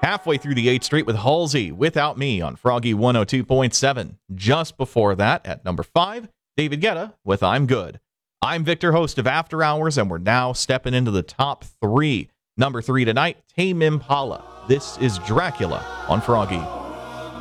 Halfway through the 8th Street with Halsey, Without Me on Froggy 102.7. Just before that, at number 5, David Guetta with I'm Good. I'm Victor, host of After Hours, and we're now stepping into the top 3. Number 3 tonight, Tame Impala. This is Dracula on Froggy.